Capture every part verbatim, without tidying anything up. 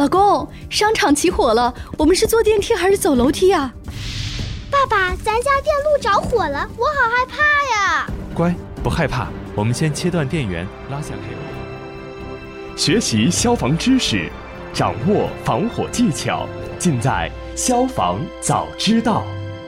老公，商场起火了，我们是坐电梯还是走楼梯啊？ 爸爸，咱家电路着火了，我好害怕呀！ 乖，不害怕，我们先切断电源，拉下 cable。 学习消防知识，掌握防火技巧，尽在消防早知道。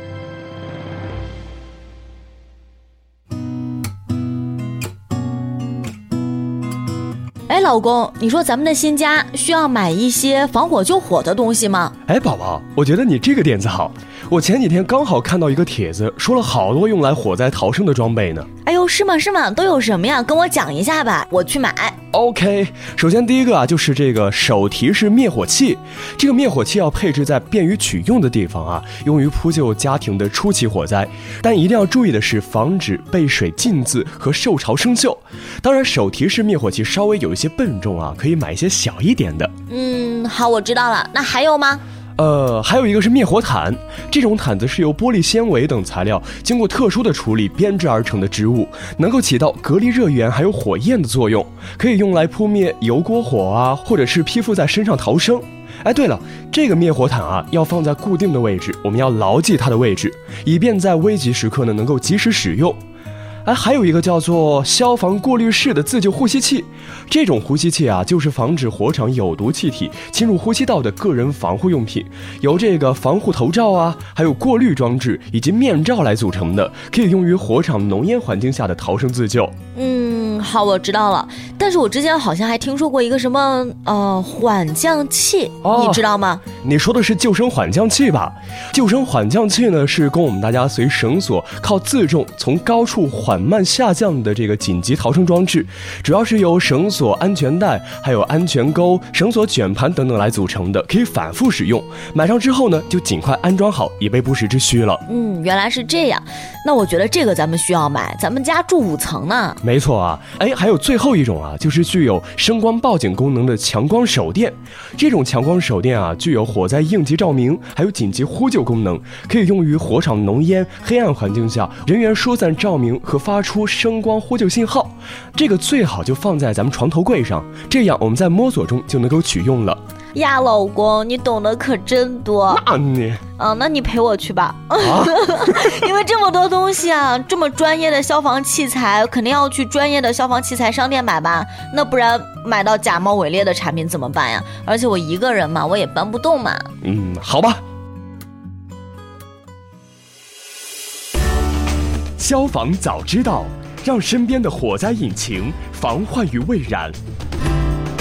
哎，老公，你说咱们的新家需要买一些防火救火的东西吗？ 哎，宝宝，我觉得你这个点子好。我前几天刚好看到一个帖子，说了好多用来火灾逃生的装备呢。 哎呦，是吗？是吗？都有什么呀？跟我讲一下吧，我去买。 OK， 首先第一个啊，就是这个手提式灭火器。这个灭火器要配置在便于取用的地方啊，用于扑救家庭的初期火灾。但一定要注意的是，防止被水浸渍和受潮生锈。当然，手提式灭火器稍微有一些笨重啊，可以买一些小一点的。 嗯，好，我知道了。那还有吗？ 呃，还有一个是灭火毯，这种毯子是由玻璃纤维等材料经过特殊的处理编织而成的织物，能够起到隔离热源还有火焰的作用，可以用来扑灭油锅火啊，或者是披附在身上逃生。哎，对了，这个灭火毯啊要放在固定的位置，我们要牢记它的位置，以便在危急时刻呢能够及时使用。哎，还有一个叫做消防过滤式的自救呼吸器，这种呼吸器啊，就是防止火场有毒气体侵入呼吸道的个人防护用品，由这个防护头罩啊，还有过滤装置以及面罩来组成的，可以用于火场浓烟环境下的逃生自救。 嗯，好，我知道了。但是我之前好像还听说过一个什么呃缓降器，哦，你知道吗？ 你说的是救生缓降器吧？救生缓降器呢，是供我们大家随绳索靠自重从高处缓慢下降的这个紧急逃生装置，主要是由绳索、安全带、还有安全钩、绳索卷盘等等来组成的，可以反复使用。买上之后呢，就尽快安装好，以备不时之需了。 嗯，原来是这样。那我觉得这个咱们需要买，咱们家住五层呢。 没错啊，哎，还有最后一种啊，就是具有声光报警功能的强光手电。这种强光手电啊，具有火灾应急照明，还有紧急呼救功能，可以用于火场浓烟、黑暗环境下人员疏散照明和发出声光呼救信号。这个最好就放在咱们床头柜上，这样我们在摸索中就能够取用了。 呀，老公，你懂得可真多。 那你啊，那你陪我去吧。 啊、 因为这么多东西啊，这么专业的消防器材，肯定要去专业的消防器材商店买吧？那不然买到假冒伪劣的产品怎么办呀？而且我一个人嘛，我也搬不动嘛。 嗯，好吧。消防早知道，让身边的火灾引擎防患于未然。